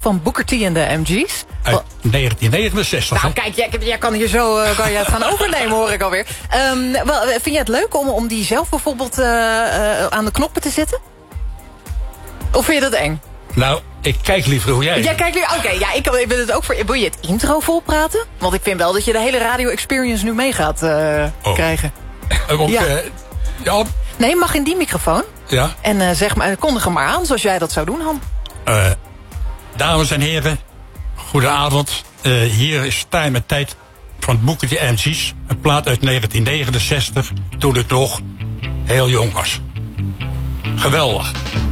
van Booker T en de MG's. Uit 1969. Nou kijk, jij kan hier zo kan je het gaan overnemen, hoor ik alweer. Vind je het leuk om die zelf bijvoorbeeld aan de knoppen te zetten? Of vind je dat eng? Nou, ik kijk liever hoe jij... Jij kijkt liever... Oké, ja, ik wil het ook voor... Wil je het intro volpraten? Want ik vind wel dat je de hele radio-experience nu mee gaat krijgen. Ja. Nee, mag in die microfoon. Ja. En kondig hem maar aan, zoals jij dat zou doen, Han. Dames en heren, goedenavond. Hier is Time en Tijd van Booker T MC's. Een plaat uit 1969, toen ik nog heel jong was. Geweldig.